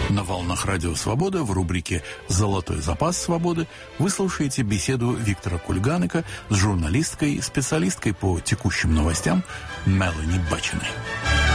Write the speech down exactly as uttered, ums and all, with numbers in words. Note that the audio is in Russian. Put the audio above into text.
На волнах Радио Свобода в рубрике «Золотой запас свободы» вы слушаете беседу Виктора Кульганика с журналисткой, специалисткой по текущим новостям Мелани Бачиной.